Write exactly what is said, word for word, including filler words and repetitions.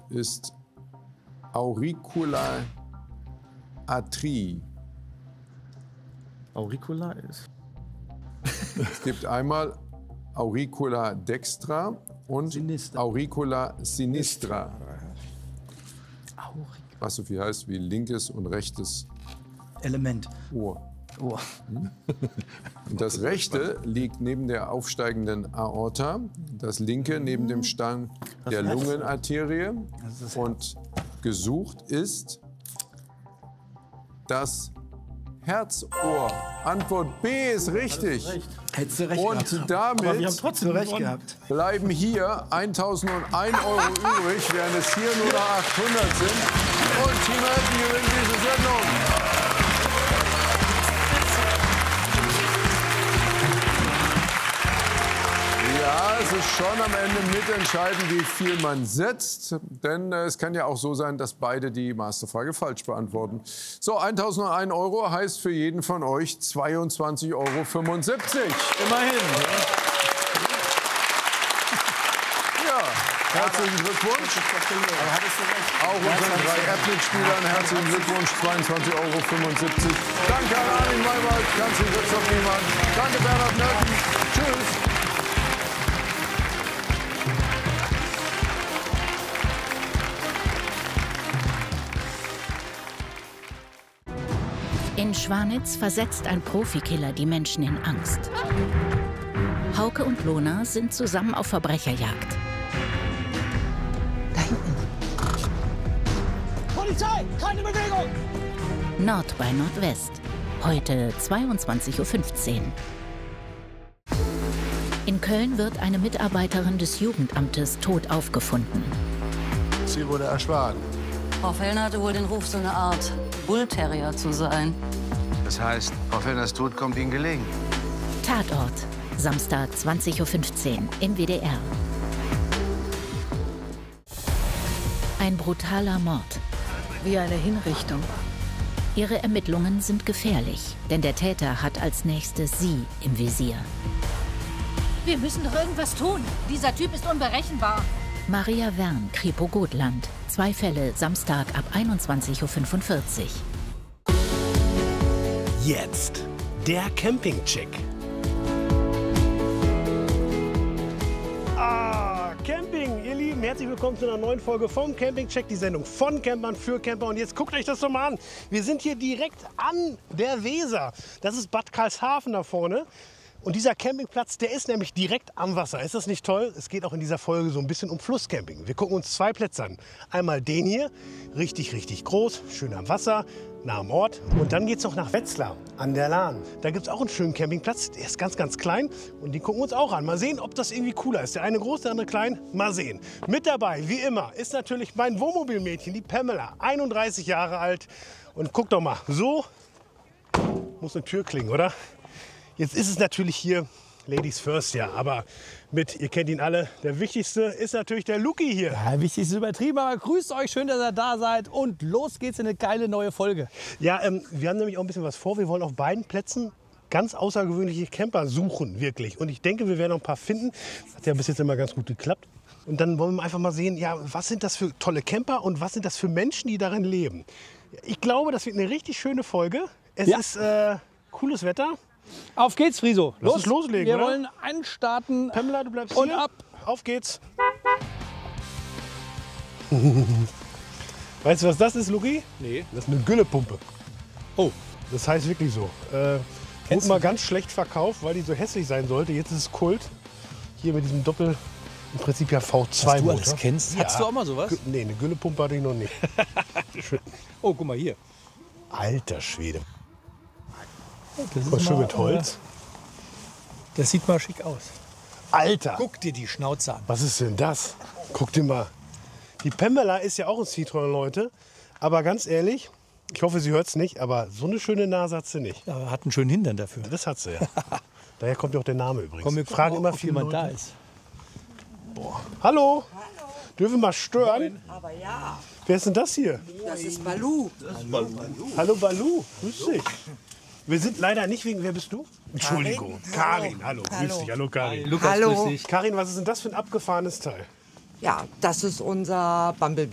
ist Auricula atrii. Auricula ist. Es gibt einmal Auricula dextra und Sinistra. Auricula sinistra. Auricula. Was so viel heißt wie linkes und rechtes Element. Ohr. Ohr. Und das rechte liegt neben der aufsteigenden Aorta, das linke neben dem Stamm der Herz. Lungenarterie. Das ist das Und gesucht ist das Herzohr. Antwort B ist richtig. Hättest du recht gehabt. Und Aber wir haben damit trotzdem recht gewonnen. gehabt. bleiben hier eintausendeins Euro übrig, während es hier nur noch achthundert sind. Und Team Helden gewinnt diese Sendung. Ja, es ist schon am Ende mitentscheidend, wie viel man setzt. Denn äh, es kann ja auch so sein, dass beide die Masterfrage falsch beantworten. So, eintausendeins Euro heißt für jeden von euch zweiundzwanzig Euro fünfundsiebzig. Immerhin. Ja, herzlichen Glückwunsch. Aber hattest du recht. Auch unseren drei Ethnik-Spielern herzlichen Glückwunsch, zweiundzwanzig Euro fünfundsiebzig. Danke an Armin Maywald, ganz viel Christoph Niemann. Danke Bernhard Nötten. Tschüss. In Schwanitz versetzt ein Profikiller die Menschen in Angst. Hauke und Lona sind zusammen auf Verbrecherjagd. Da hinten. Polizei, keine Bewegung! Nord bei Nordwest. Heute zweiundzwanzig Uhr fünfzehn. In Köln wird eine Mitarbeiterin des Jugendamtes tot aufgefunden. Sie wurde erschlagen. Frau Fellner hatte wohl den Ruf, so eine Art Bullterrier zu sein. Das heißt, Frau Fellners Tod kommt Ihnen gelegen. Tatort. Samstag zwanzig Uhr fünfzehn im W D R. Ein brutaler Mord. Wie eine Hinrichtung. Ihre Ermittlungen sind gefährlich, denn der Täter hat als nächstes sie im Visier. Wir müssen doch irgendwas tun. Dieser Typ ist unberechenbar. Maria Wern, Kripo Gotland. Zwei Fälle, Samstag ab einundzwanzig Uhr fünfundvierzig. Jetzt der Campingcheck. Ah, Camping, ihr Lieben, herzlich willkommen zu einer neuen Folge vom Campingcheck, die Sendung von Campern für Camper. Und jetzt guckt euch das doch mal an. Wir sind hier direkt an der Weser. Das ist Bad Karlshafen da vorne. Und dieser Campingplatz, der ist nämlich direkt am Wasser. Ist das nicht toll? Es geht auch in dieser Folge so ein bisschen um Flusscamping. Wir gucken uns zwei Plätze an. Einmal den hier, richtig, richtig groß, schön am Wasser, nah am Ort. Und dann geht es noch nach Wetzlar an der Lahn. Da gibt es auch einen schönen Campingplatz, der ist ganz, ganz klein. Und den gucken wir uns auch an. Mal sehen, ob das irgendwie cooler ist. Der eine groß, der andere klein. Mal sehen. Mit dabei, wie immer, ist natürlich mein Wohnmobilmädchen, die Pamela, einunddreißig Jahre alt. Und guck doch mal, so muss eine Tür klingen, oder? Jetzt ist es natürlich hier Ladies First, ja, aber mit, ihr kennt ihn alle, der Wichtigste ist natürlich der Luki hier. Ja, wichtig ist übertrieben, aber grüßt euch, schön, dass ihr da seid und los geht's in eine geile neue Folge. Ja, ähm, wir haben nämlich auch ein bisschen was vor. Wir wollen auf beiden Plätzen ganz außergewöhnliche Camper suchen, wirklich. Und ich denke, wir werden noch ein paar finden. Hat ja bis jetzt immer ganz gut geklappt. Und dann wollen wir einfach mal sehen, ja, was sind das für tolle Camper und was sind das für Menschen, die darin leben. Ich glaube, das wird eine richtig schöne Folge. Es Ja. ist äh, cooles Wetter. Auf geht's, Friso. Lass uns loslegen, Wir oder? wollen anstarten. Pamela, du bleibst Und hier. ab. Auf geht's. Weißt du, was das ist, Luki? Nee. Das ist eine Güllepumpe. Oh. Das heißt wirklich so. Äh, wurde mal ganz schlecht verkauft, weil die so hässlich sein sollte. Jetzt ist es Kult. Hier mit diesem Doppel, im Prinzip ja V zwei Was du Motor. alles kennst. Ja. Hattest du auch mal sowas? Gü- Nee, eine Güllepumpe hatte ich noch nicht. Oh, guck mal hier. Alter Schwede. Das ist Was schön mal, mit Holz. äh, Das sieht mal schick aus. Alter, Guck dir die Schnauze an. was ist denn das? Guck dir mal. Die Pamela ist ja auch ein Citroën, Leute. Aber ganz ehrlich, ich hoffe, sie hört es nicht, aber so eine schöne Nase hat sie nicht. Ja, hat einen schönen Hintern dafür. Das hat sie ja. Daher kommt ja auch der Name übrigens. Komm, wir fragen gucken, immer ob viele jemand Leute. da ist. Hallo? Dürfen wir mal stören? Aber ja, Wer ist denn das hier? das ist Balu. Hallo Balu, grüß dich. Wir sind leider nicht wegen, wer bist du? Entschuldigung, Karin, hallo, grüß Hallo. dich, hallo Karin. Lukas, Hallo. grüß dich. Karin, was ist denn das für ein abgefahrenes Teil? Ja, das ist unser Bumblebee.